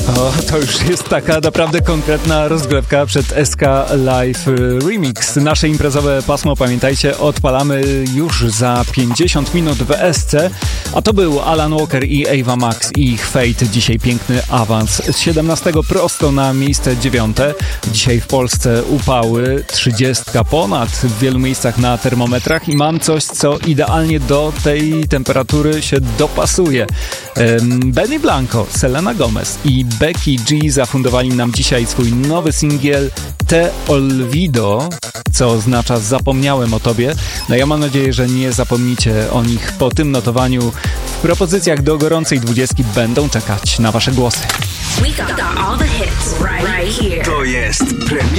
O, to już jest taka naprawdę konkretna rozgrywka przed SK Live Remix. Nasze imprezowe pasmo, pamiętajcie, odpalamy już za 50 minut w SC, a to był Alan Walker i Ava Max i ich Fate. Dzisiaj piękny awans z 17 prosto na miejsce 9. Dzisiaj w Polsce upały, 30 ponad w wielu miejscach na termometrach i mam coś, co idealnie do tej temperatury się dopasuje. Benny Blanco, Selena Gomez i Becky G zafundowali nam dzisiaj swój nowy singiel Te Olvido, co oznacza zapomniałem o tobie. No ja mam nadzieję, że nie zapomnicie o nich po tym notowaniu. W propozycjach do gorącej 20 będą czekać na wasze głosy. We got all the hits right here. To jest premiera.